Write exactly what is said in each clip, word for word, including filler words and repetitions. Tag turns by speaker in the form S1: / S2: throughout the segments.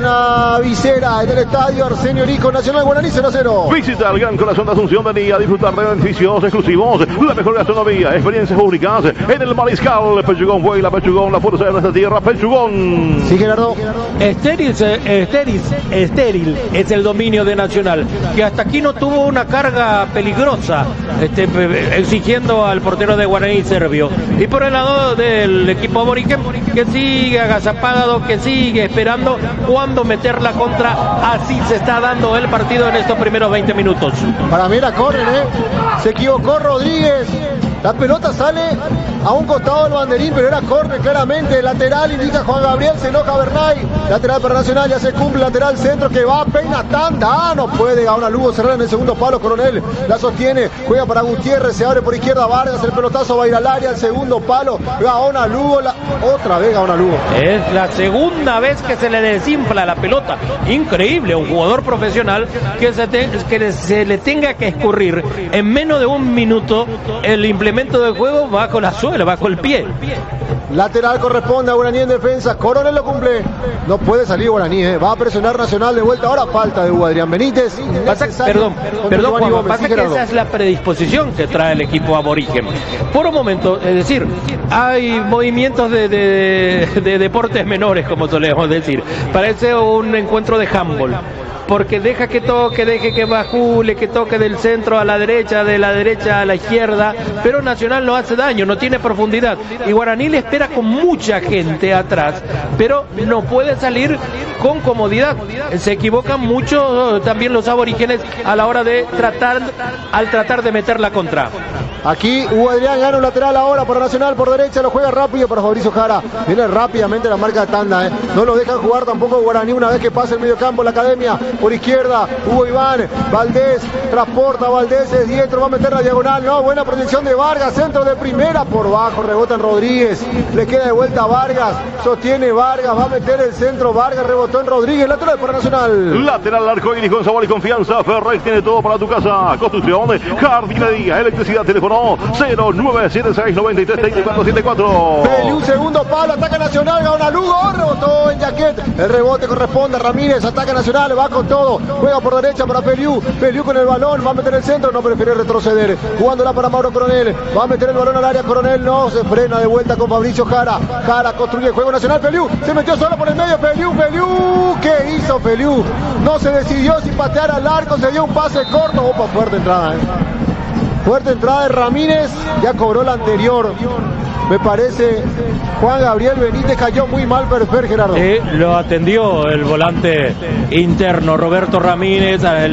S1: una visera en el estadio Arsenio Rico. Nacional Guaraní cero a cero.
S2: Visita el Gran Corazón de Asunción, vení a disfrutar de beneficios exclusivos, la mejor gastronomía, experiencias únicas en el Mariscal. Pechugón, vuela, Pechugón, la fuerza de nuestra tierra, Pechugón.
S1: Sí, Gerardo.
S3: Estéril, estéril, estéril es el dominio de Nacional, que hasta aquí no tuvo una carga peligrosa, este, exigiendo al portero de Guaraní Servio. Y por el lado del equipo aborigen, que sigue agazapado, que sigue esperando cuándo meter la contra. Así se está dando el partido en estos primeros veinte minutos.
S1: Para mí la corren, ¿eh? Se equivocó Rodríguez. La pelota sale a un costado del banderín, pero era córner claramente. Lateral indica Juan Gabriel, se enoja Bernay. Lateral para Nacional, ya se cumple. Lateral centro que va, peina tanda. Ah, no puede. Gaona Lugo cerrar en el segundo palo. Coronel la sostiene, juega para Gutiérrez, se abre por izquierda Vargas. El pelotazo va a ir al área, al segundo palo. Gaona Lugo, la... otra vez Gaona Lugo.
S3: Es la segunda vez que se le desinfla la pelota. Increíble, un jugador profesional que se, te... que se le tenga que escurrir en menos de un minuto el implemento de juego bajo la suela, bajo el pie.
S1: Lateral corresponde a Guaraní en defensa. Coronel lo cumple. No puede salir Guaraní, ¿eh? Va a presionar Nacional de vuelta. Ahora falta de Hugo Adrián Benítez.
S3: Pasa, perdón, perdón Juan, Gómez, pasa sí, que esa es la predisposición que trae el equipo aborigen. Por un momento, es decir, hay movimientos de, de, de deportes menores, como solemos decir. Parece un encuentro de handball. Porque deja que toque, deje que bajule, que toque del centro a la derecha, de la derecha a la izquierda, pero Nacional no hace daño, no tiene profundidad. Y Guaraní le espera con mucha gente atrás, pero no puede salir con comodidad. Se equivocan mucho también los aborígenes a la hora de tratar, al tratar de meter la contra.
S1: Aquí Hugo Adrián gana un lateral ahora para Nacional por derecha, lo juega rápido para Fabricio Jara. Viene rápidamente la marca de tanda, ¿eh? No lo dejan jugar tampoco Guaraní una vez que pasa el mediocampo la academia. Por izquierda, Hugo Iván, Valdés, transporta Valdés, es diestro, va a meter la diagonal, no, buena protección de Vargas, centro de primera, por bajo, rebota en Rodríguez, le queda de vuelta a Vargas, sostiene Vargas, va a meter el centro, Vargas rebotó en Rodríguez, lateral para Nacional.
S2: Lateral arcoíris con sabor y confianza, Ferrex tiene todo para tu casa, construcción, jardinería, electricidad, teléfono cero nueve siete seis nueve tres tres cuatro siete cuatro.
S1: Feliu, segundo palo, ataca Nacional, Gaona Lugo, rebotó en Jaquet, el rebote corresponde a Ramírez, ataca Nacional, va con todo, juega por derecha para Feliu, Feliu con el balón, va a meter el centro, no prefiere retroceder, jugándola para Mauro Coronel, va a meter el balón al área, Coronel no, se frena de vuelta con Fabricio Jara, Jara construye el juego Nacional, Feliu, se metió solo por el medio, Feliu, Feliu, ¿qué hizo Feliu? No se decidió si patear al arco, se dio un pase corto, opa, fuerte entrada, ¿eh? Fuerte entrada de Ramírez, ya cobró la anterior. Me parece Juan Gabriel Benítez cayó muy mal Perfer, Gerardo.
S3: Sí, lo atendió el volante interno Roberto Ramírez al,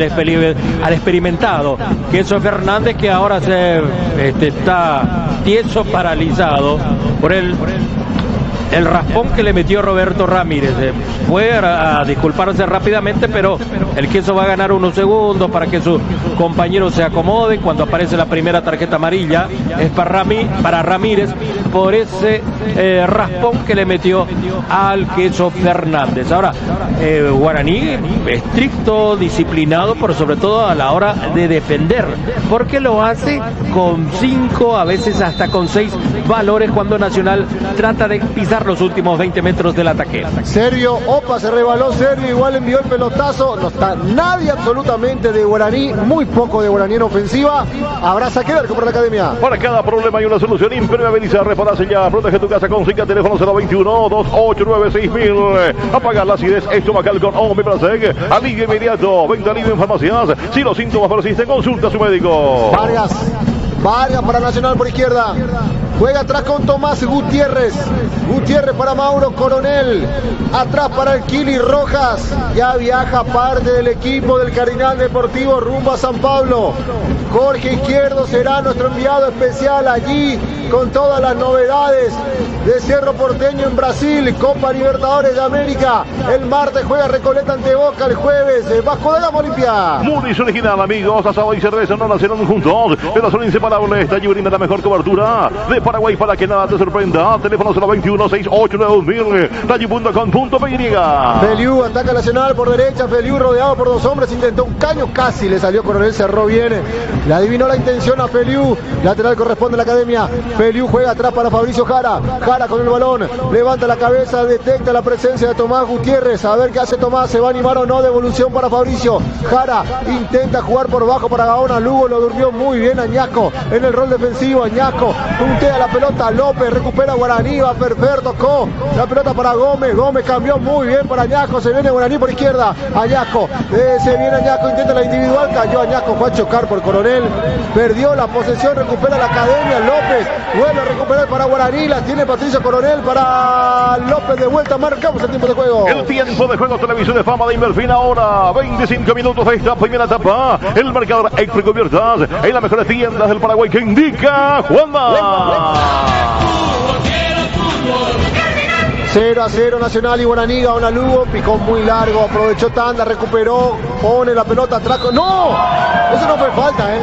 S3: al experimentado Queso Fernández, que ahora se este, está tieso, paralizado por el el raspón que le metió Roberto Ramírez. Eh, fue a, a disculparse rápidamente, pero el Queso va a ganar unos segundos para que su compañero se acomode. Cuando aparece la primera tarjeta amarilla es para, Rami, para Ramírez por ese eh, raspón que le metió al Queso Fernández. Ahora, eh, Guaraní estricto, disciplinado, por sobre todo a la hora de defender, porque lo hace con cinco, a veces hasta con seis valores cuando Nacional trata de pisar los últimos veinte metros del ataque.
S1: Servio, opa, se rebaló Servio, igual envió el pelotazo, no está nadie absolutamente de Guaraní, muy poco de Guaraní en ofensiva. Habrá saque de arco por la academia.
S2: Para cada problema hay una solución. Impermeabiliza, reparase ya, protege tu casa con Zika, teléfono cero veintiuno, dos ocho nueve, seis mil. Apagar la acidez estomacal con Omeprazole, alivio inmediato, venta alivio en farmacias. Si los síntomas persisten, consulta a su médico.
S1: Vargas, Vargas para Nacional por izquierda. Juega atrás con Tomás Gutiérrez. Gutiérrez para Mauro Coronel. Atrás para el Kili Rojas. Ya viaja parte del equipo del Cardinal Deportivo rumbo a San Pablo. Jorge Izquierdo será nuestro enviado especial allí con todas las novedades de Cerro Porteño en Brasil. Copa Libertadores de América. El martes juega Recoleta ante Boca. El jueves Vasco da Gama Olimpia.
S2: Moody's original, amigos. Asado y cerveza no nacieron juntos, pero son inseparables. Allí brinda la mejor cobertura de Paraguay para que nada te sorprenda. Teléfono cero veintiuno, seiscientos ochenta y nueve, dos mil. Talli punto com punto p y.
S1: Feliu ataca Nacional por derecha. Feliu rodeado por dos hombres. Intentó un caño. Casi le salió Coronel. Cerró bien. Le adivinó la intención a Feliu. Lateral corresponde a la academia. Feliu juega atrás para Fabricio Jara. Jara con el balón. Levanta la cabeza. Detecta la presencia de Tomás Gutiérrez. A ver qué hace Tomás. ¿Se va a animar o no? Devolución para Fabricio. Jara intenta jugar por bajo para Gaona. Lugo lo durmió muy bien Añasco en el rol defensivo. Añasco puntea la pelota. López recupera Guaraní. Va Perfer. Tocó la pelota para Gómez. Gómez cambió muy bien para Añasco. Se viene Guaraní por izquierda. Añasco. Eh, se viene Añasco. Intenta la individual. Cayó Añasco. Fue a chocar por Coronel. Perdió la posesión. Recupera la academia. López vuelve a recuperar para Guaraní. La tiene Patricio Coronel para López. De vuelta. Marcamos el tiempo de juego.
S2: El tiempo de juego. Televisión de Fama de Inverfin. Ahora veinticinco minutos de esta primera etapa. El marcador Extra Cubiertas en las mejores tiendas del Paraguay que indica Juanma.
S1: cero a cero Nacional y Guaraní. Gaona Lugo, picó muy largo, aprovechó tanda, recuperó, pone la pelota atrás. ¡No! Eso no fue falta, ¿eh?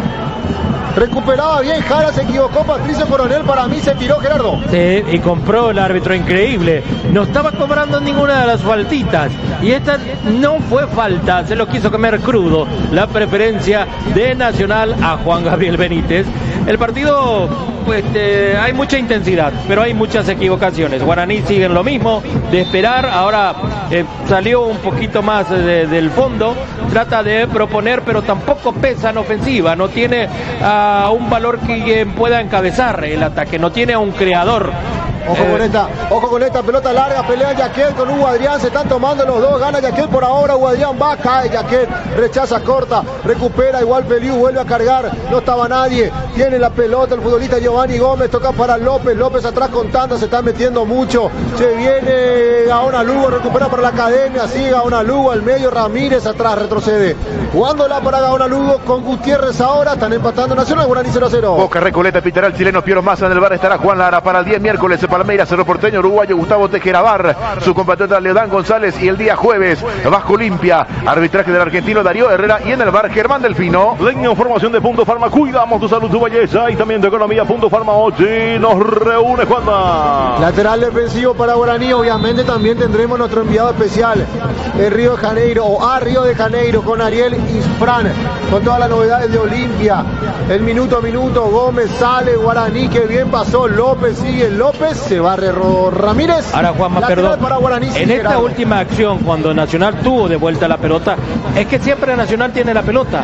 S1: Recuperaba bien Jara, se equivocó Patricio Coronel, para mí se tiró Gerardo.
S3: Sí, y compró el árbitro, increíble. No estaba cobrando ninguna de las faltitas. Y esta no fue falta, se lo quiso comer crudo. La preferencia de Nacional a Juan Gabriel Benítez. El partido, pues, eh, hay mucha intensidad, pero hay muchas equivocaciones. Guaraní sigue en lo mismo, de esperar. Ahora eh, salió un poquito más de, del fondo. Trata de proponer, pero tampoco pesa en ofensiva. No tiene a uh, un valor que pueda encabezar el ataque. No tiene a un creador.
S1: Ojo eh, con esta, ojo con esta pelota larga, pelea Yaquel con Hugo Adrián, se están tomando los dos, gana Yaquel por ahora, Hugo Adrián va, cae Yaquel, rechaza corta, recupera igual Feliu, vuelve a cargar, no estaba nadie, tiene la pelota el futbolista Giovanni Gómez, toca para López, López atrás con tanda, se está metiendo mucho, se viene Gaona Lugo, recupera para la academia, sigue Gaona Lugo, al medio Ramírez atrás, retrocede, jugándola para Gaona Lugo con Gutiérrez ahora, están empatando Nacional, Guaraní cero a cero.
S4: Boca Recoleta, pitará el chileno Piero Massa, en el bar estará Juan Lara para el día miércoles. Palmeiras, Cerro Porteño, uruguayo Gustavo Tejerabar, su compatriota Leodán González, y el día jueves Vasco Olimpia, arbitraje del argentino Darío Herrera, y en el bar Germán Delfino.
S2: La información de Punto Farma, cuidamos tu salud, tu belleza, y también tu economía. Punto Farma hoy nos reúne Juanma.
S1: Lateral defensivo para Guaraní, obviamente también tendremos nuestro enviado especial de Río de Janeiro, o a Río de Janeiro, con Ariel Isfran, con todas las novedades de Olimpia, el minuto a minuto. Gómez sale, Guaraní, que bien pasó, López sigue, López se va Ramírez.
S3: Ahora Juanma, perdón, para Guaraní, en esta grave. última acción, cuando Nacional tuvo de vuelta la pelota, es que siempre Nacional tiene la pelota,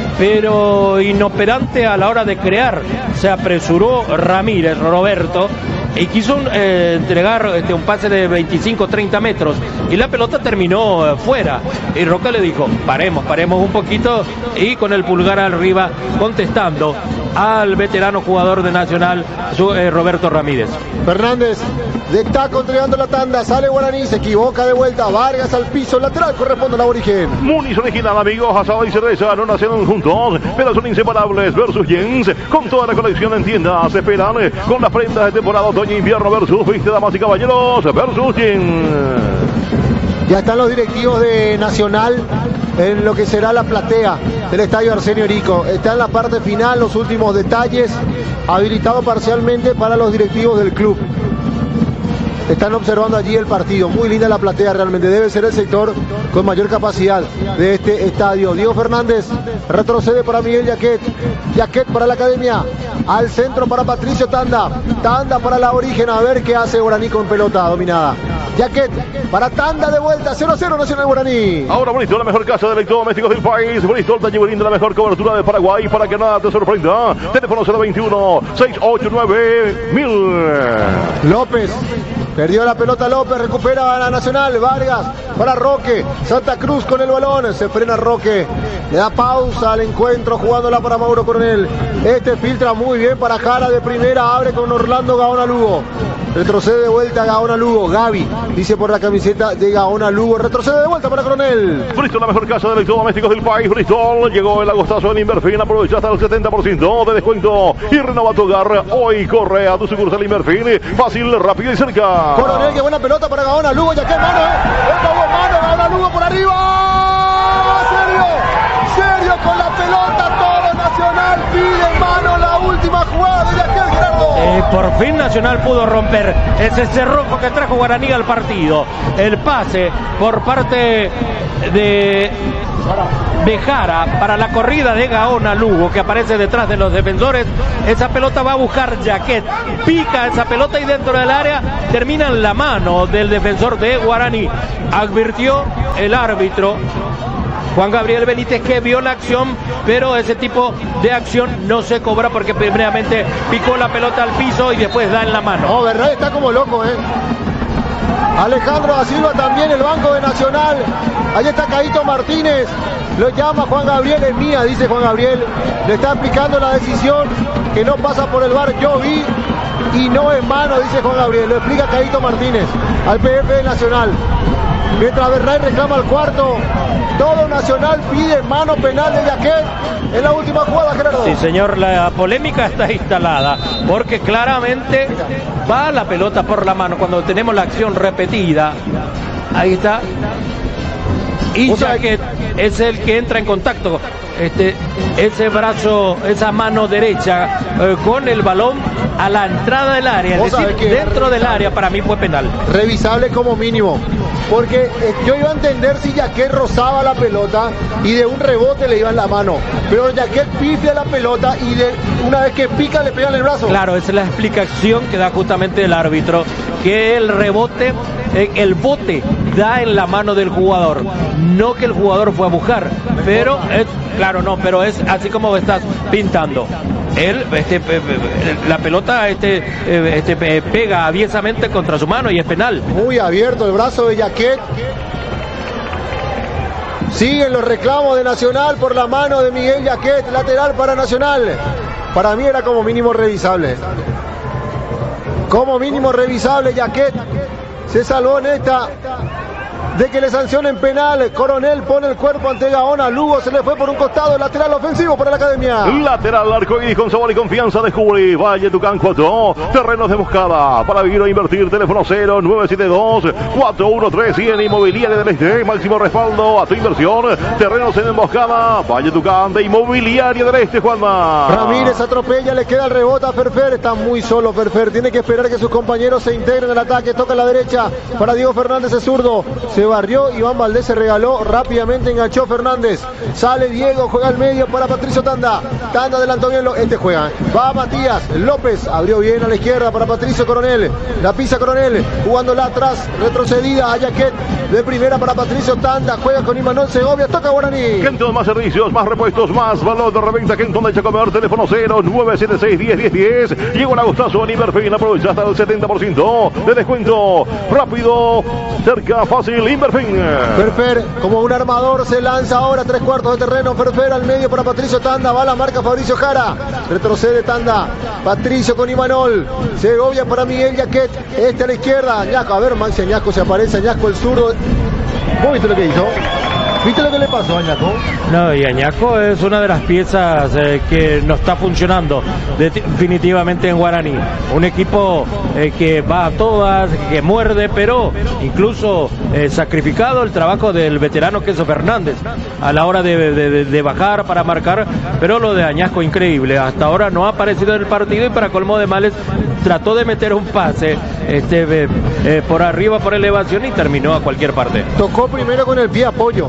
S3: pero inoperante a la hora de crear. Se apresuró Ramírez, Roberto, y quiso eh, entregar este, un pase de veinticinco treinta metros, y la pelota terminó eh, fuera, y Roca le dijo, paremos, paremos un poquito, y con el pulgar arriba contestando al veterano jugador de Nacional, su, eh, Roberto Ramírez.
S1: Fernández de taco entregando la tanda, sale Guaraní, se equivoca de vuelta, Vargas al piso, lateral corresponde al Aborigen.
S2: Muniz original, amigos, asado y cerveza no nacieron juntos, pero son inseparables. Versus Jens, con toda la colección en tiendas, esperan con las prendas de temporada otoño-invierno. Versus, viste, damas y caballeros, Versus Jens.
S1: Ya están los directivos de Nacional en lo que será la platea del estadio Arsenio Rico. Está en la parte final, los últimos detalles, habilitado parcialmente para los directivos del club. Están observando allí el partido. Muy linda la platea, realmente debe ser el sector con mayor capacidad de este estadio. Diego Fernández retrocede para Miguel Yaquet. Yaquet para la academia. Al centro para Patricio Tanda. Tanda para la Origen. A ver qué hace Guaraní con pelota dominada. Yaquet para Tanda de vuelta. cero a cero Nacional Guaraní.
S2: Ahora Bristol, la mejor casa de electrodomésticos del país. Bristol te brinda la mejor cobertura de Paraguay para que nada te sorprenda. Teléfono cero veintiuno, seiscientos ochenta y nueve, mil.
S1: López. Perdió la pelota López, recupera a la Nacional, Vargas para Roque, Santa Cruz con el balón, se frena Roque, le da pausa al encuentro jugándola para Mauro Coronel, este filtra muy bien para Jara de primera, abre con Orlando Gaona Lugo, retrocede de vuelta Gaona Lugo, Gaby, dice por la camiseta de Gaona Lugo, retrocede de vuelta para Coronel.
S2: Bristol, la mejor casa de electrodomésticos del país. Bristol, llegó el agostazo en Inverfin, aprovecha hasta el setenta por ciento de descuento y renova tu hogar. Hoy corre a tu sucursal Inverfin, fácil, rápido y cerca.
S1: Coronel, qué buena pelota para Gaona Lugo, ya que mano, eh. Esta hubo mano, Gaona Lugo por arriba. Serio, serio con la pelota, todo Nacional pide mano, la última jugada de Yaquel Gerardo.
S3: Eh, por fin Nacional pudo romper ese cerrojo que trajo Guaraní al partido. El pase por parte de Bejara para la corrida de Gaona Lugo, que aparece detrás de los defensores. Esa pelota va a buscar Jaquet, pica esa pelota y dentro del área termina en la mano del defensor de Guaraní. Advirtió el árbitro Juan Gabriel Benítez que vio la acción, pero ese tipo de acción no se cobra porque primeramente picó la pelota al piso y después da en la mano.
S1: No, Berray está como loco, ¿eh? Alejandro da Silva también, el banco de Nacional. Ahí está Caíto Martínez. Lo llama Juan Gabriel, es mía, dice Juan Gabriel. Le está aplicando la decisión que no pasa por el V A R. Yo vi y no es mano, dice Juan Gabriel. Lo explica Caíto Martínez al P F de Nacional. Mientras Berray reclama el cuarto, todo Nacional pide mano penal de Jaquet en la última jugada, Gerardo.
S3: Sí, señor, la polémica está instalada porque claramente va la pelota por la mano cuando tenemos la acción repetida. Ahí está. Y Jaquet es el que entra en contacto, este, ese brazo, esa mano derecha eh, con el balón a la entrada del área, es decir, dentro del área. Para mí fue penal.
S1: Revisable como mínimo, porque eh, yo iba a entender si Jaquet rozaba la pelota y de un rebote le iba en la mano, pero Jaquet pifia la pelota y de una vez que pica le pega en el brazo.
S3: Claro, esa es la explicación que da justamente el árbitro, que el rebote, eh, el bote da en la mano del jugador, no que el jugador fue a buscar, pero es, claro, no, pero es así como estás pintando. Él, este, la pelota este, este, pega aviesamente contra su mano y es penal.
S1: Muy abierto el brazo de Jaquet. Siguen los reclamos de Nacional por la mano de Miguel Jaquet, lateral para Nacional. Para mí era como mínimo revisable. Como mínimo revisable, Jaquet se salvó en esta de que le sancionen penal. Coronel pone el cuerpo ante Gaona. Lugo se le fue por un costado, lateral ofensivo para la Academia.
S2: Lateral arcoíris con sabor y confianza. Descubre Valletucán cuatro. Terrenos de buscada para vivir o invertir. Teléfono cero nueve siete dos cuatro uno tres cien. Inmobiliaria del Este. Máximo respaldo a tu inversión. Terrenos en emboscada. Valletucán de Inmobiliaria del Este, Juanma.
S1: Ramírez atropella, le queda el rebote a Ferfer. Está muy solo Ferfer. Tiene que esperar que sus compañeros se integren al ataque. Toca a la derecha para Diego Fernández, es zurdo. Se barrió, Iván Valdés se regaló, rápidamente enganchó Fernández, sale Diego, juega al medio para Patricio Tanda, Tanda adelantó bien, este juega, va Matías López, abrió bien a la izquierda para Patricio Coronel, la pisa Coronel, jugándola atrás, retrocedida a Jaquet, de primera para Patricio Tanda, juega con Imanol Segovia, toca Guaraní.
S2: Kenton, más servicios, más repuestos, más valor de reventa. Kenton de Chacomer, teléfono cero nueve siete seis diez diez diez. Llegó un agostazo en Inverfin, aprovecha hasta el setenta por ciento de descuento, rápido, cerca, fácil. Inverfin.
S1: Ferfer, como un armador, se lanza ahora tres cuartos de terreno. Ferfer al medio para Patricio Tanda. Va la marca Fabricio Jara. Retrocede Tanda. Patricio con Imanol. Segovia para Miguel Jaquet. Este a la izquierda. Añasco. A ver, Maxi Añasco se aparece. Añasco el zurdo. ¿Vos viste lo que hizo? ¿Viste lo que le pasó a Añasco?
S3: No, y Añasco es una de las piezas eh, que no está funcionando definitivamente en Guaraní. Un equipo eh, que va a todas, que muerde, pero incluso eh, sacrificado el trabajo del veterano Queso Fernández a la hora de, de, de bajar para marcar, pero lo de Añasco increíble. Hasta ahora no ha aparecido en el partido y para colmo de males trató de meter un pase este, eh, eh, por arriba, por elevación y terminó a cualquier parte.
S1: Tocó primero con el pie apoyo.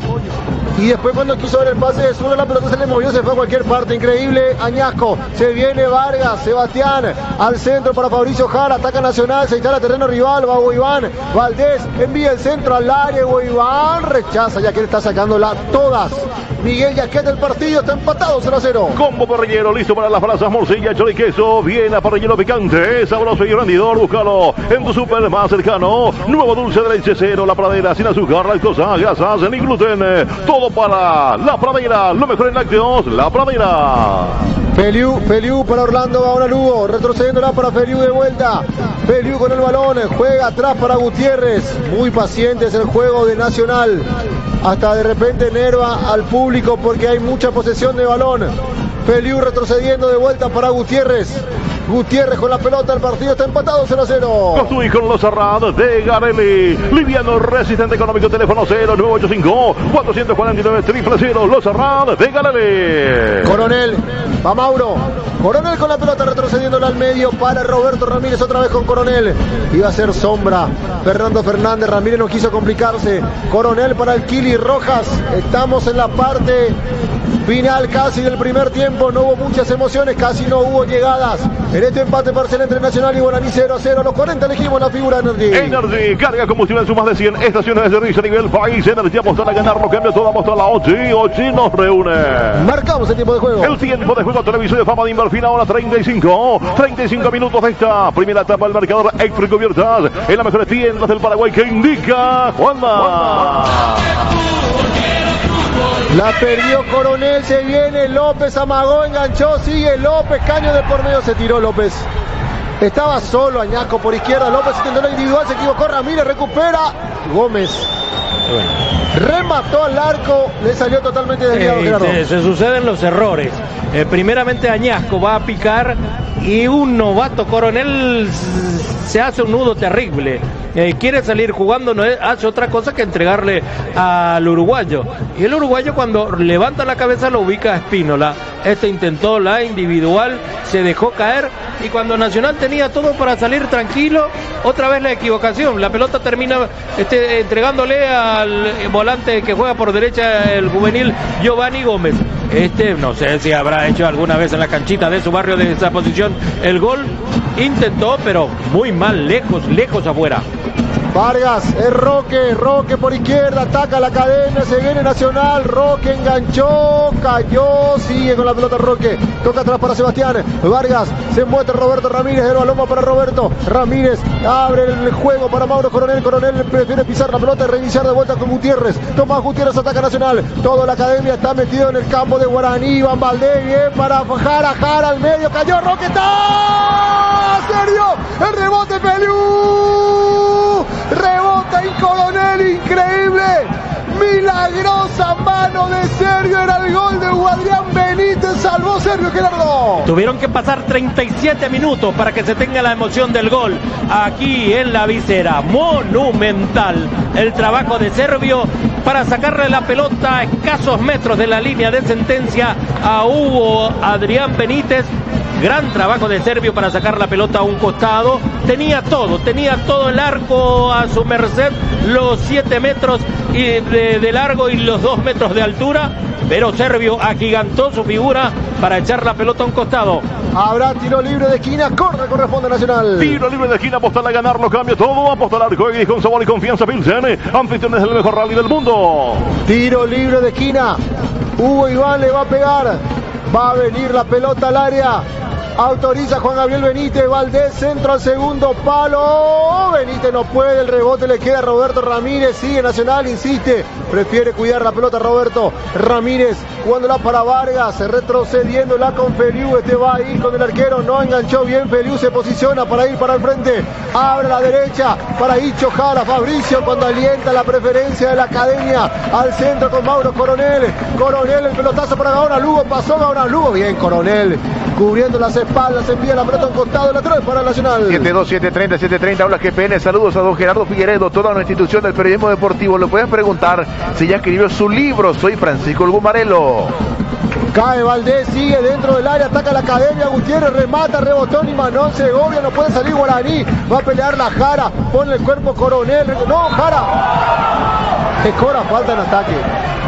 S1: Y después cuando quiso ver el pase de zurdo, la pelota se le movió, se fue a cualquier parte. Increíble, Añasco. Se viene Vargas, Sebastián, al centro para Fabricio Jara. Ataca Nacional, se instala terreno rival. Va Iván Valdés, envía el centro al área. Iván rechaza, ya que él está sacándola todas. Miguel Jaquet del partido, está empatado cero a cero.
S2: Combo parrillero, listo para las brasas, morcilla, chorizo y queso. Viene a parrillero picante, sabroso y rendidor. Búscalo en tu super más cercano. Nuevo dulce de leche cero, La Pradera, sin azúcar, lactosa, grasas, ni gluten. Todo para La Pradera, lo mejor en lácteos, La Pradera.
S1: Feliu, Feliu para Orlando Gaona Lugo, retrocediéndola para Feliu de vuelta. Feliu con el balón, juega atrás para Gutiérrez. Muy paciente es el juego de Nacional. Hasta de repente enerva al público porque hay mucha posesión de balón. Feliu retrocediendo de vuelta para Gutiérrez. Gutiérrez con la pelota, el partido está empatado cero a cero.
S2: Construí con los cerrados de Garelli. Liviano, resistente, económico, teléfono cero nueve ocho cinco, cuatro cuatro nueve, cero cero. Los cerrados de Garelli.
S1: Coronel, va Mauro. Coronel con la pelota retrocediéndola al medio para Roberto Ramírez, otra vez con Coronel. Iba a ser sombra. Fernando Fernández, Ramírez no quiso complicarse. Coronel para el Kili Rojas. Estamos en la parte final casi del primer tiempo. No hubo muchas emociones, casi no hubo llegadas. En este empate parcial entre Nacional y Guaraní cero a cero. A los cuarenta elegimos la figura Energy.
S2: Energy, carga combustible en sus más de cien estaciones de servicio a nivel país. Energy, apostar a ganar, no cambia todo, apostar a la O G. O G nos reúne.
S1: Marcamos el tiempo de juego.
S2: El tiempo de juego, televisor de fama de Inverfina, ahora treinta y cinco. treinta y cinco minutos de esta primera etapa del marcador. Extra Cubiertas en las mejores tiendas del Paraguay que indica Juanma.
S1: La perdió Coronel, se viene López, amagó, enganchó, sigue López, caño de por medio, se tiró López. Estaba solo Añasco por izquierda, López intentó la individual, se equivocó, Ramírez recupera, Gómez remató al arco, le salió totalmente desviado.
S3: Eh, se, se suceden los errores. Eh, primeramente Añasco va a picar y un novato Coronel se hace un nudo terrible. Eh, quiere salir jugando, no hace otra cosa que entregarle al uruguayo. Y el uruguayo cuando levanta la cabeza lo ubica a Espínola. Este intentó la individual, se dejó caer y cuando Nacional tenía todo para salir tranquilo, otra vez la equivocación. La pelota termina este, entregándole al volante que juega por derecha, el juvenil Giovanni Gómez. Este, no sé si habrá hecho alguna vez en la canchita de su barrio de esa posición el gol. Intentó, pero muy mal, lejos, lejos afuera.
S1: Vargas, es Roque, Roque por izquierda, ataca la cadena, se viene Nacional, Roque enganchó, cayó, sigue con la pelota Roque, toca atrás para Sebastián, Vargas, se muestra Roberto Ramírez, el balón va para Roberto, Ramírez abre el juego para Mauro Coronel, Coronel prefiere pisar la pelota y reiniciar de vuelta con Gutiérrez, Tomás Gutiérrez ataca Nacional, toda la academia está metido en el campo de Guaraní, Iván Valdés, bien para Jara, Jara al medio, cayó Roque, ¡está! ¡Serio! ¡El rebote Feliu! Rebota y Coronel, increíble, milagrosa mano de Sergio, era el gol de Adrián Benítez, salvó Sergio Gerardo.
S3: Tuvieron que pasar treinta y siete minutos para que se tenga la emoción del gol aquí en la visera, monumental el trabajo de Sergio para sacarle la pelota a escasos metros de la línea de sentencia a Hugo Adrián Benítez. Gran trabajo de Sergio para sacar la pelota a un costado. Tenía todo, tenía todo el arco a su merced, los siete metros de, de largo y los dos metros de altura. Pero Sergio agigantó su figura para echar la pelota a un costado.
S1: Habrá tiro libre de esquina, corre, corresponde Nacional.
S2: Tiro libre de esquina, apostar a ganar, lo cambia todo, apostar al arco y con sabor y confianza Pilsen, anfitriones del mejor rally del mundo.
S1: Tiro libre de esquina, Hugo Iván le va a pegar, va a venir la pelota al área. Autoriza Juan Gabriel Benítez, Valdés, centro al segundo palo, Benítez no puede, el rebote le queda a Roberto Ramírez, sigue Nacional, insiste, prefiere cuidar la pelota Roberto Ramírez, jugándola para Vargas, retrocediéndola con Feliu, este va a ir con el arquero, no enganchó bien, Feliu se posiciona para ir para el frente, abre a la derecha para Icho Jara, Fabricio cuando alienta la preferencia de la academia, al centro con Mauro Coronel, Coronel el pelotazo para Gaona Lugo, pasó Gaona Lugo, bien Coronel, cubriendo las espaldas, envía la pelota a un costado, lateral para el Nacional.
S4: siete dos, siete treinta, siete treinta, hola G P N, saludos a don Gerardo Figueredo, toda una institución del periodismo deportivo. Le puedes preguntar si ya escribió su libro, soy Francisco Gumarelo.
S1: Cae Valdés, sigue dentro del área, ataca la academia, Gutiérrez remata, rebotón y Manón Segovia, no puede salir Guaraní, va a pelear la Jara, pone el cuerpo Coronel, no, Jara, que cobra falta en ataque.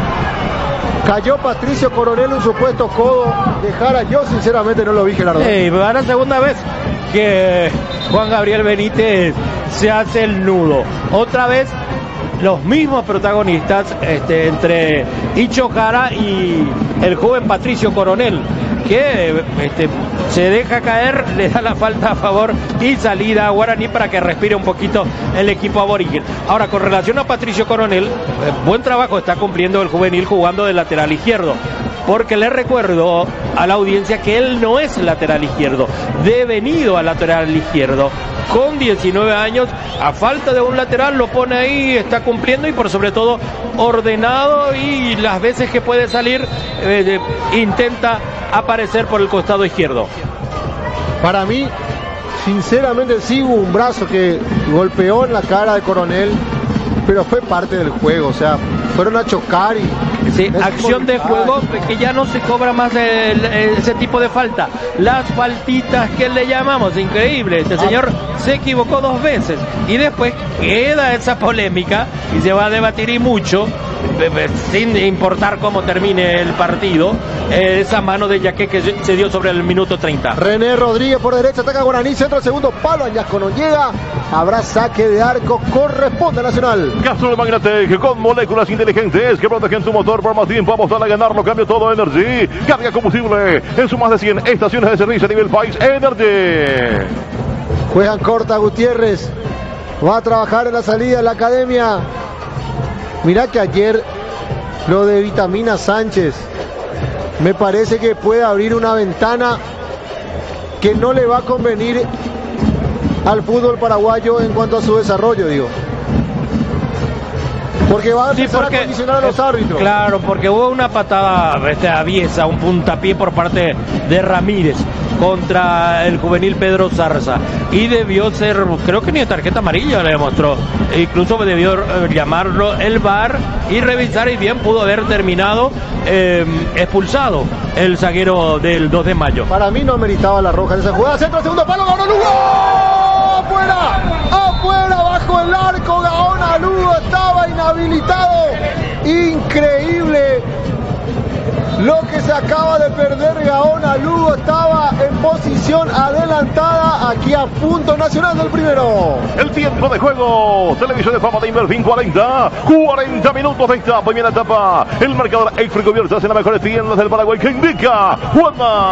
S1: Cayó Patricio Coronel, un supuesto codo de Jara. Yo sinceramente no lo vi, Gerardo.
S3: Hey, va la segunda vez que Juan Gabriel Benítez se hace el nudo. Otra vez los mismos protagonistas este, entre Icho Jara y el joven Patricio Coronel, que este, se deja caer, le da la falta a favor y salida a Guaraní para que respire un poquito el equipo aborigen. Ahora, con relación a Patricio Coronel, eh, buen trabajo está cumpliendo el juvenil jugando de lateral izquierdo, porque le recuerdo a la audiencia que él no es lateral izquierdo, devenido a lateral izquierdo. Con diecinueve años, a falta de un lateral, lo pone ahí, está cumpliendo y por sobre todo ordenado, y las veces que puede salir eh, intenta aparecer por el costado izquierdo.
S1: Para mí, sinceramente sí hubo un brazo que golpeó en la cara de Coronel, pero fue parte del juego, o sea, fueron a chocar y...
S3: Sí, acción de juego que ya no se cobra más el, ese tipo de falta. Las faltitas que le llamamos, increíble. Este señor se equivocó dos veces y después queda esa polémica y se va a debatir y mucho, sin importar cómo termine el partido, esa mano de Yaqué que se dio sobre el minuto treinta.
S1: René Rodríguez por derecha, ataca Guaraní, centro, segundo palo, Añasco no llega, habrá saque de arco, corresponde a Nacional.
S2: Castrol Magnatec con moléculas inteligentes que protegen tu motor por más tiempo. Apostar a ganarlo, cambio todo Energy. Carga combustible en sus más de cien estaciones de servicio a nivel país. Energy.
S1: Juegan corta Gutiérrez, va a trabajar en la salida de la academia. Mirá que ayer lo de Vitamina Sánchez me parece que puede abrir una ventana que no le va a convenir al fútbol paraguayo en cuanto a su desarrollo, digo. Porque va a empezar sí, porque, a condicionar a los árbitros.
S3: Claro, porque hubo una patada este, aviesa, un puntapié por parte de Ramírez contra el juvenil Pedro Zarza. Y debió ser, creo que ni tarjeta amarilla le demostró. Incluso debió eh, llamarlo el V A R y revisar, y bien pudo haber terminado eh, expulsado el zaguero del dos de mayo.
S1: Para mí no meritaba la roja en esa jugada. Centro, segundo palo, ganó Lugo. ¡Afuera! ¡Afuera! Bajo el arco, Gaona Lugo estaba inhabilitado. Increíble lo que se acaba de perder. Gaona Lugo estaba en posición adelantada. Aquí a punto Nacional del primero.
S2: El tiempo de juego. Televisión de Fama de Inverfin cuarenta. cuarenta minutos de esta primera etapa. El marcador Exfri Cubiertas en las mejores tiendas del Paraguay que indica Juanma.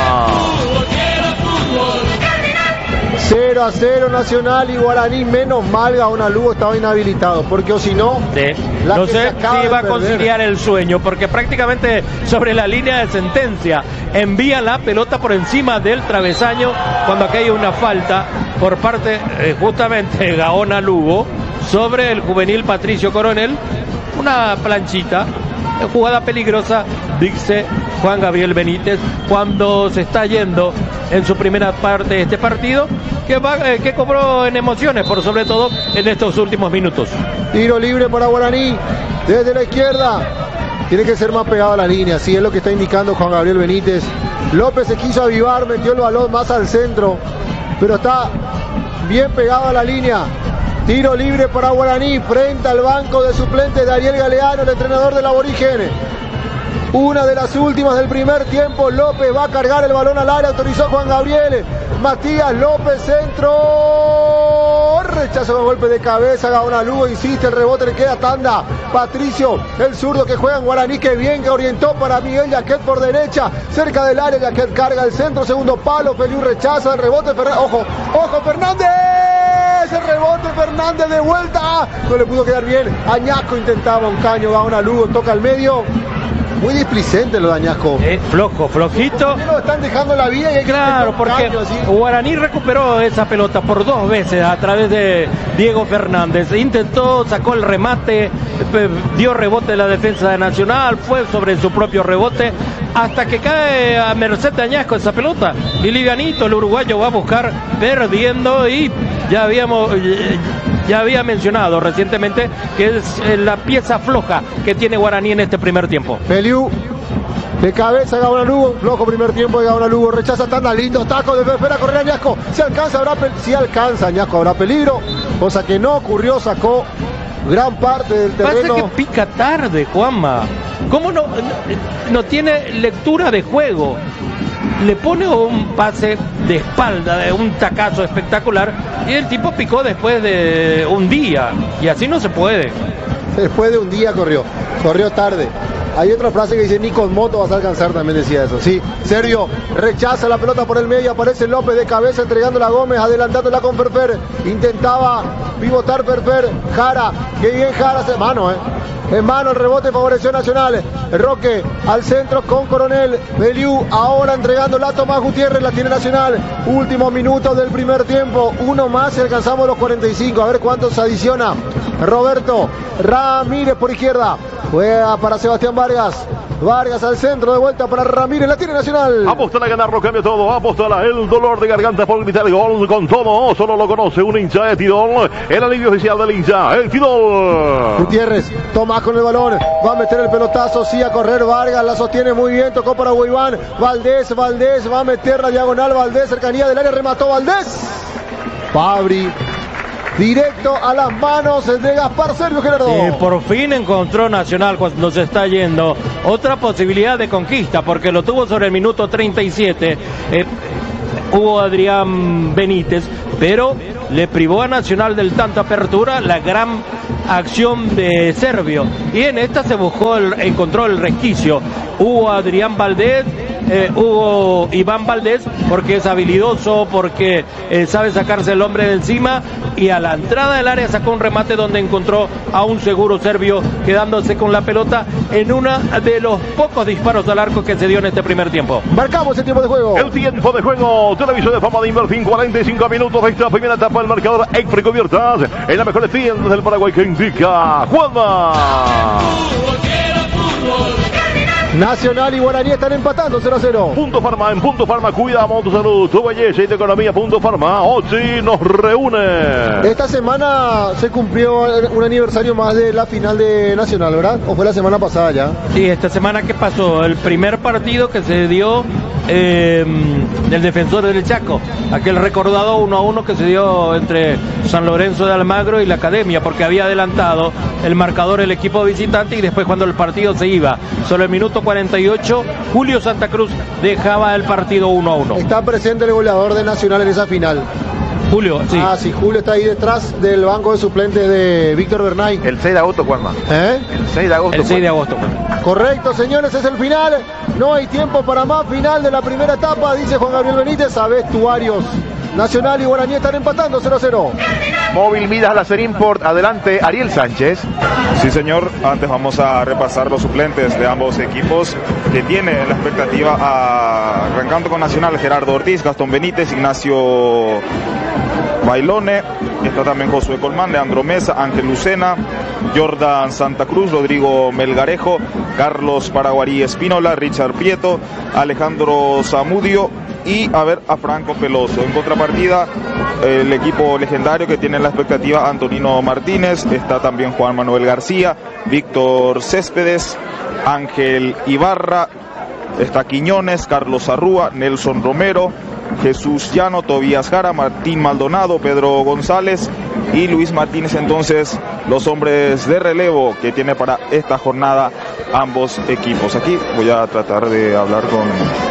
S1: cero a cero Nacional y Guaraní. Menos mal Gaona Lugo estaba inhabilitado, porque o si no,
S3: sí. No sé si va a conciliar el sueño, porque prácticamente sobre la línea de sentencia envía la pelota por encima del travesaño cuando acá hay una falta por parte eh, justamente de Gaona Lugo sobre el juvenil Patricio Coronel. Una planchita, jugada peligrosa, dice Juan Gabriel Benítez cuando se está yendo en su primera parte de este partido, que, va, eh, que cobró en emociones, por sobre todo en estos últimos minutos.
S1: Tiro libre para Guaraní desde la izquierda. Tiene que ser más pegado a la línea, sí es lo que está indicando Juan Gabriel Benítez. López se quiso avivar, metió el balón más al centro, pero está bien pegado a la línea. Tiro libre para Guaraní frente al banco de suplentes de Ariel Galeano, el entrenador del Aborigen. Una de las últimas del primer tiempo. López va a cargar el balón al área, autorizó Juan Gabriel. Matías López, centro. Rechazo con golpe de cabeza. Gaona Lugo insiste, el rebote le queda tanda. Patricio, el zurdo que juega en Guaraní, que bien que orientó para Miguel Yaquet por derecha. Cerca del área, Yaquet carga el centro, segundo palo. Feliu rechaza el rebote. Fernández. Ojo, ojo, Fernández. El rebote, Fernández de vuelta. No le pudo quedar bien. Añasco intentaba un caño. Gaona Lugo toca al medio. Muy displicente lo de Añasco.
S3: Eh, flojo, flojito.
S1: Lo están dejando la vía y hay
S3: claro, que porque caño, Guaraní recuperó esa pelota por dos veces a través de Diego Fernández. Intentó, sacó el remate, dio rebote de la defensa de Nacional, fue sobre su propio rebote, hasta que cae a merced de Añasco esa pelota. Y Livianito, el uruguayo, va a buscar perdiendo, y ya habíamos... Ya había mencionado recientemente que es la pieza floja que tiene Guaraní en este primer tiempo.
S1: Feliu de cabeza, Gaona Lugo, flojo primer tiempo de Gaona Lugo, rechaza tanda, lindo taco de espera correr Añasco, si alcanza habrá pe- si alcanza Añasco habrá peligro, cosa que no ocurrió, sacó gran parte del terreno.
S3: Pasa que pica tarde, Juanma. ¿Cómo no, no, no tiene lectura de juego? Le pone un pase de espalda, de un tacazo espectacular, y el tipo picó después de un día, y así no se puede.
S1: Después de un día corrió, corrió tarde. Hay otra frase que dice, ni con moto vas a alcanzar, también decía eso. Sí, Sergio rechaza la pelota por el medio, aparece López de cabeza entregándola a Gómez, adelantándola con Perper. Intentaba pivotar Perper, Jara, que bien Jara, se mano, eh. En mano el rebote favoreció Nacional. Roque al centro con Coronel. Beliú ahora entregando la Tomás Gutiérrez, la tiene Nacional. Últimos minutos del primer tiempo. Uno más y alcanzamos los cuarenta y cinco. A ver cuántos adiciona Roberto Ramírez por izquierda. Juega para Sebastián Vargas. Vargas al centro, de vuelta para Ramírez, la tiene Nacional.
S2: Apostala a ganarlo, cambia todo. Apostala el dolor de garganta por gritar gol con todo. Solo lo conoce un hincha de Tidol. El alivio oficial del hincha, el Tidol.
S1: Gutiérrez, Tomás con el balón. Va a meter el pelotazo, sí, a correr Vargas. La sostiene muy bien, tocó para Guaiván. Valdés, Valdés, va a meter la diagonal. Valdés, cercanía del área, remató Valdés. Fabri. Directo a las manos de Gaspar Servio, Gerardo.
S3: Sí, por fin encontró Nacional cuando se está yendo otra posibilidad de conquista, porque lo tuvo sobre el minuto treinta y siete. Eh, hubo Adrián Benítez, pero le privó a Nacional del tanto apertura la gran acción de Servio. Y en esta se buscó, el, encontró el resquicio. Hubo Adrián Valdés. Eh, hubo Iván Valdés, porque es habilidoso, porque eh, sabe sacarse el hombre de encima, y a la entrada del área sacó un remate donde encontró a un seguro Servio quedándose con la pelota en uno de los pocos disparos al arco que se dio en este primer tiempo.
S1: Marcamos el tiempo de juego.
S2: El tiempo de juego, televisor de fama de Inverfin, cuarenta y cinco minutos de esta primera etapa del marcador. Expre Cubiertas en la mejor tienda del Paraguay que indica Juanma.
S1: Nacional y Guaraní están empatando cero a cero.
S2: Punto Farma, en Punto Farma cuidamos tu salud, tu belleza y tu economía. Punto Farma, hoy nos reúne.
S1: Esta semana se cumplió un aniversario más de la final de Nacional, ¿verdad? ¿O fue la semana pasada ya?
S3: Sí, esta semana que pasó, el primer partido que se dio eh, del Defensor del Chaco, aquel recordado uno a uno que se dio entre San Lorenzo de Almagro y la Academia, porque había adelantado el marcador el equipo visitante, y después cuando el partido se iba sobre el minuto cuarenta y ocho, Julio Santa Cruz dejaba el partido uno a uno.
S1: Está presente el goleador de Nacional en esa final.
S3: Julio, sí.
S1: Ah, sí, Julio está ahí detrás del banco de suplentes de Víctor Bernay.
S4: El seis de agosto, Juanma.
S1: ¿Eh?
S4: El seis de agosto.
S3: El seis de agosto.
S1: Correcto, señores, es el final. No hay tiempo para más. Final de la primera etapa, dice Juan Gabriel Benítez. A vestuarios. Nacional y Guaraní están empatando cero a cero.
S4: Móvil Midas Láser Import, adelante Ariel Sánchez.
S5: Sí, señor, antes vamos a repasar los suplentes de ambos equipos que tiene la expectativa, a, arrancando con Nacional: Gerardo Ortiz, Gastón Benítez, Ignacio Bailone, está también Josué Colmán, Leandro Mesa, Ángel Lucena, Jordan Santa Cruz, Rodrigo Melgarejo, Carlos Paraguarí Espínola, Richard Prieto, Alejandro Zamudio y a ver a Franco Peloso. En contrapartida, el equipo legendario que tiene la expectativa: Antonino Martínez, está también Juan Manuel García, Víctor Céspedes, Ángel Ibarra, está Quiñones, Carlos Arrúa, Nelson Romero, Jesús Llano, Tobías Jara, Martín Maldonado, Pedro González y Luis Martínez. Entonces, los hombres de relevo que tiene para esta jornada ambos equipos. Aquí voy a tratar de hablar con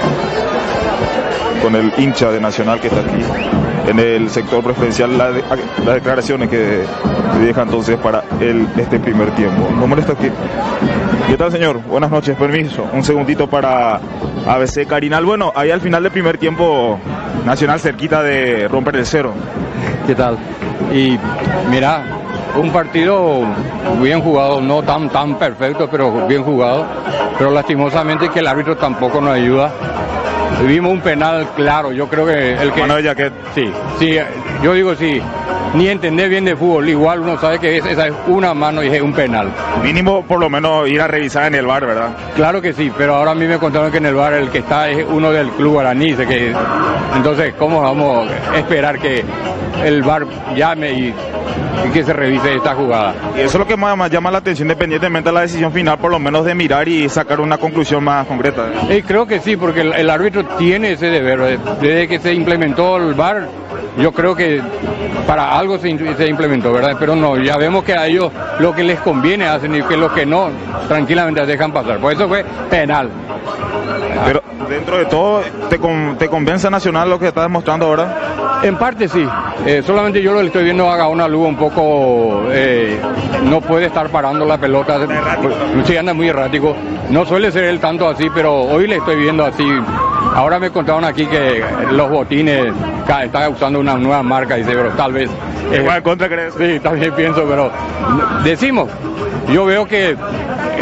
S5: con el hincha de Nacional que está aquí en el sector preferencial, la de, las declaraciones que deja entonces para el, este primer tiempo. No molesta que... ¿Qué tal, señor? Buenas noches, permiso. Un segundito para A B C Carinal. Bueno, ahí al final del primer tiempo, Nacional cerquita de romper el cero.
S6: ¿Qué tal? Y mira, un partido bien jugado, no tan tan perfecto, pero bien jugado. Pero lastimosamente que el árbitro tampoco nos ayuda. Vimos un penal claro, yo creo que el que...
S5: Mano de Jaquet.
S6: Sí, sí, yo digo sí, ni entender bien de fútbol, igual uno sabe que es, esa es una mano y es un penal.
S5: Mínimo por lo menos ir a revisar en el V A R, ¿verdad?
S6: Claro que sí, pero ahora a mí me contaron que en el V A R el que está es uno del club Guaraní, que entonces ¿cómo vamos a esperar que el V A R llame y, y que se revise esta jugada?
S5: Y eso es lo que más llama la atención, independientemente de la decisión final, por lo menos de mirar y sacar una conclusión más concreta.
S6: Eh, creo que sí, porque el, el árbitro tiene ese deber. Desde que se implementó el V A R, yo creo que para algo se, se implementó, ¿verdad? Pero no, ya vemos que a ellos lo que les conviene hacen y que lo que no, tranquilamente dejan pasar. Por eso fue penal.
S5: Pero dentro de todo, ¿te, con, te convence Nacional lo que está demostrando ahora?
S6: En parte sí, eh, solamente yo lo que estoy viendo haga una luz un poco, eh, no puede estar parando la pelota, sí anda muy errático, no suele ser él tanto así, pero hoy le estoy viendo así. Ahora me contaron aquí que los botines están usando una nueva marca, dice, pero tal vez...
S5: Eh, ¿Igual contra crees?
S6: Sí, también pienso, pero decimos, yo veo que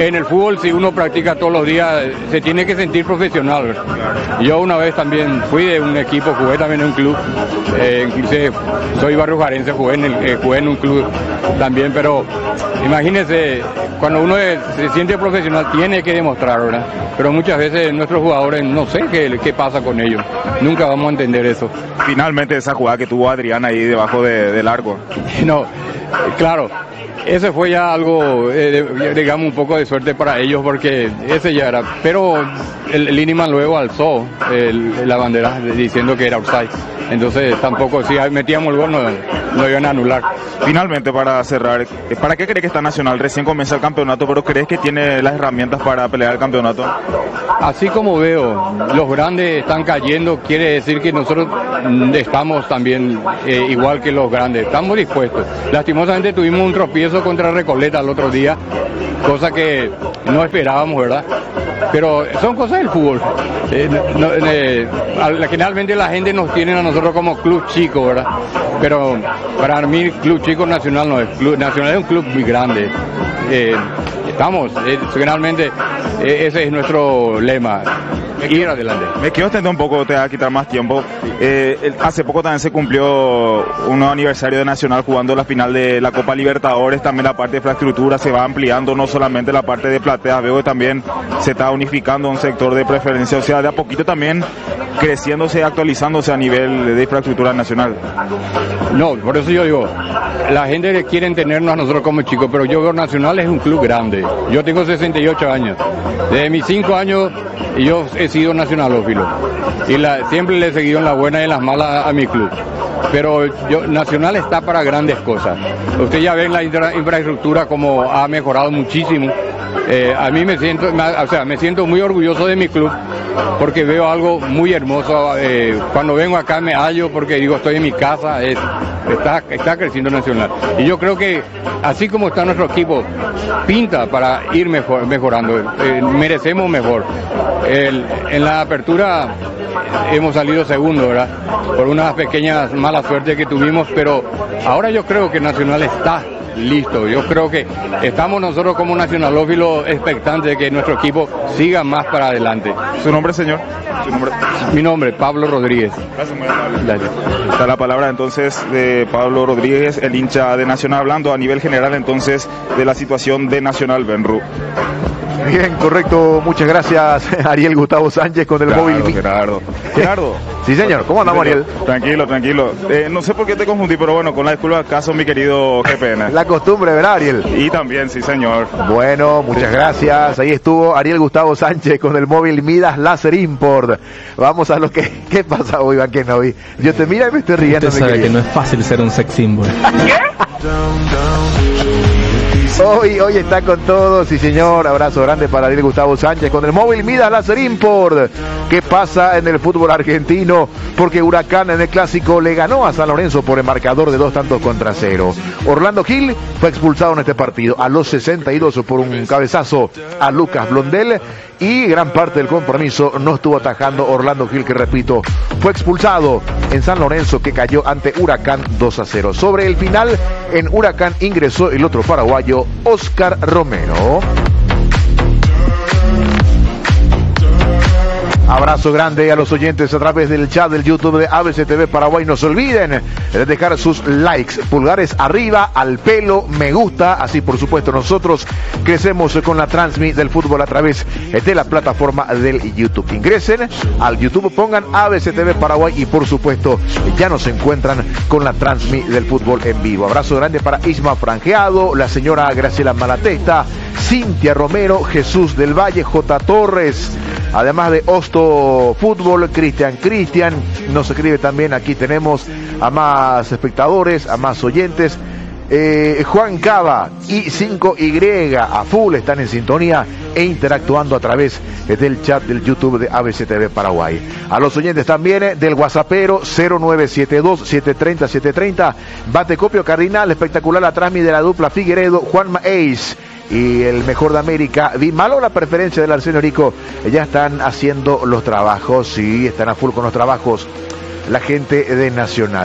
S6: en el fútbol, si uno practica todos los días, se tiene que sentir profesional, ¿verdad? Yo una vez también fui de un equipo, jugué también en un club, eh, inclusive soy barriojarense, jugué en, el, eh, jugué en un club también, pero imagínense, cuando uno es, se siente profesional tiene que demostrar, ¿verdad? Pero muchas veces nuestros jugadores no sé qué, qué pasa con ellos, nunca vamos a entender eso.
S5: Finalmente esa jugada que tuvo Adrián ahí debajo de, del arco.
S6: No, claro. Ese fue ya algo, eh, digamos, un poco de suerte para ellos porque ese ya era. Pero el Lineman luego alzó el, la bandera diciendo que era offside. Entonces tampoco, si metíamos el gol, no, no iban a anular.
S5: Finalmente, para cerrar, ¿para qué crees que está Nacional? Recién comienza el campeonato, pero ¿crees que tiene las herramientas para pelear el campeonato?
S6: Así como veo, los grandes están cayendo, quiere decir que nosotros estamos también eh, igual que los grandes, estamos dispuestos. Lastimosamente tuvimos un tropiezo contra Recoleta el otro día, cosa que no esperábamos, ¿verdad? Pero son cosas del fútbol. Eh, no, eh, generalmente la gente nos tiene a nosotros como club chico, ¿verdad? Pero para mí Club Chico Nacional no es. Club Nacional es un club muy grande. Eh, estamos, eh, generalmente eh, ese es nuestro lema. Ir adelante.
S5: Me quiero extender un poco, te va a quitar más tiempo. Eh, el, hace poco también se cumplió un nuevo aniversario de Nacional jugando la final de la Copa Libertadores. También la parte de infraestructura se va ampliando, no solamente la parte de plateas. Veo que también se está unificando un sector de preferencia, o sea, de a poquito también creciéndose, actualizándose a nivel de infraestructura nacional.
S6: No, por eso yo digo, la gente quiere tenernos a nosotros como chicos, pero yo veo Nacional es un club grande. Yo tengo sesenta y ocho años. Desde mis cinco años yo he sido nacionalófilo y la, siempre le he seguido en las buenas y en las malas a mi club. Pero yo, Nacional está para grandes cosas. Usted ya ve la infra, infraestructura como ha mejorado muchísimo. Eh, a mí me siento, me, o sea, me siento muy orgulloso de mi club porque veo algo muy hermoso. Eh, cuando vengo acá me hallo porque digo estoy en mi casa. Es, está, está creciendo Nacional. Y yo creo que así como está nuestro equipo, pinta para ir mejor, mejorando. Eh, merecemos mejor. El, en la apertura hemos salido segundo, ¿verdad? Por unas pequeñas malas suertes que tuvimos, pero ahora yo creo que Nacional está listo. Yo creo que estamos nosotros como nacionalófilos expectantes de que nuestro equipo siga más para adelante.
S5: ¿Su nombre, señor? ¿Su nombre?
S6: Mi nombre, Pablo Rodríguez.
S5: Gracias, muy amable. Está la palabra entonces de Pablo Rodríguez, el hincha de Nacional, hablando a nivel general entonces de la situación de Nacional Benru.
S4: Bien, correcto, muchas gracias Ariel Gustavo Sánchez con el
S5: Gerardo,
S4: móvil.
S5: Gerardo, Gerardo.
S4: Sí, señor, ¿cómo andamos, Ariel?
S5: Tranquilo, tranquilo. Eh, no sé por qué te confundí, pero bueno, con la disculpa acaso, mi querido G P N.
S4: La costumbre, ¿verdad, Ariel?
S5: Y también, sí, señor.
S4: Bueno, muchas gracias. Ahí estuvo Ariel Gustavo Sánchez con el móvil Midas Láser Import. Vamos a lo que... ¿Qué pasa hoy, Iván? ¿Qué no vi? Yo te mira y me estoy riendo.
S7: Usted sabe que no es fácil ser un sex symbol.
S4: Hoy, hoy está con todos, sí señor, abrazo grande para Ariel Gustavo Sánchez con el móvil Midas Láser Import. ¿Qué pasa en el fútbol argentino? Porque Huracán en el clásico le ganó a San Lorenzo por el marcador de dos tantos contra cero. Orlando Gil fue expulsado en este partido a los sesenta y dos por un cabezazo a Lucas Blondel y gran parte del compromiso no estuvo atajando Orlando Gil, que repito, fue expulsado en San Lorenzo, que cayó ante Huracán dos a cero. Sobre el final, en Huracán ingresó el otro paraguayo, Oscar Romero. Abrazo grande a los oyentes a través del chat del YouTube de A B C T V Paraguay. No se olviden de dejar sus likes, pulgares arriba, al pelo, me gusta. Así, por supuesto, nosotros crecemos con la transmisión del fútbol a través de la plataforma del YouTube. Ingresen al YouTube, pongan A B C T V Paraguay y, por supuesto, ya nos encuentran con la transmisión del fútbol en vivo. Abrazo grande para Isma Franjeado, la señora Graciela Malatesta, Cintia Romero, Jesús del Valle, J. Torres, además de Osto Fútbol, Cristian Cristian, nos escribe también, aquí tenemos a más espectadores, a más oyentes, eh, Juan Cava y cinco Y a full están en sintonía e interactuando a través del chat del YouTube de A B C T V Paraguay. A los oyentes también del WhatsAppero cero nueve siete dos, siete tres cero, siete tres cero, Batecopio Cardinal, espectacular la transmisión de la dupla Figueredo, Juanma Ace y el mejor de América. Vi malo la preferencia del Arsenio Rico. Ya están haciendo los trabajos. Sí, están a full con los trabajos la gente de Nacional.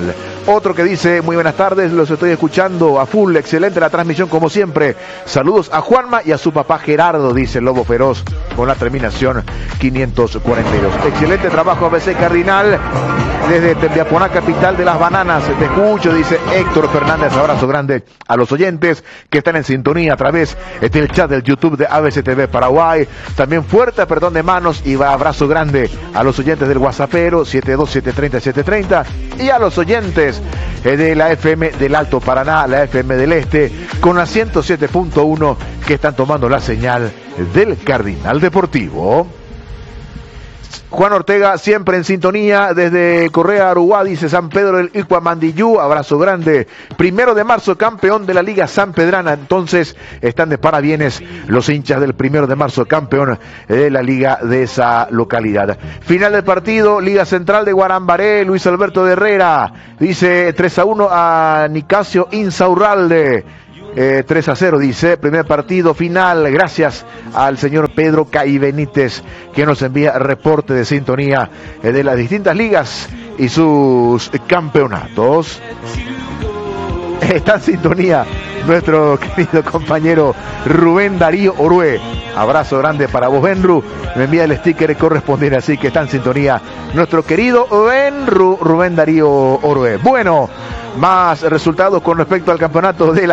S4: Otro que dice, muy buenas tardes, los estoy escuchando a full, excelente la transmisión como siempre. Saludos a Juanma y a su papá Gerardo, dice el Lobo Feroz, con la terminación quinientos cuarenta y dos. Excelente trabajo A B C Cardinal, desde Tembiaponá, capital de las bananas. Te escucho, dice Héctor Fernández. Abrazo grande a los oyentes que están en sintonía a través del chat del YouTube de A B C T V Paraguay. También fuerte apretón de manos y abrazo grande a los oyentes del WhatsAppero siete dos siete tres cero siete tres cero y a los oyentes de la F M del Alto Paraná, la F M del Este, con la ciento siete punto uno que están tomando la señal del Cardinal Deportivo. Juan Ortega siempre en sintonía desde Correa, Aruguá, dice San Pedro del Icuamandillú, abrazo grande. Primero de marzo, campeón de la Liga San Pedrana, entonces están de parabienes los hinchas del primero de marzo, campeón de la Liga de esa localidad. Final del partido, Liga Central de Guarambaré, Luis Alberto de Herrera, dice tres a uno a Nicasio Insaurralde. Eh, tres a cero, dice, primer partido final, gracias al señor Pedro Caí Benítez, que nos envía reporte de sintonía eh, de las distintas ligas y sus campeonatos. Está en sintonía nuestro querido compañero Rubén Darío Orue. Abrazo grande para vos, Benru. Me envía el sticker correspondiente, así que está en sintonía nuestro querido Benru, Rubén Darío Orue. Bueno, más resultados con respecto al campeonato de la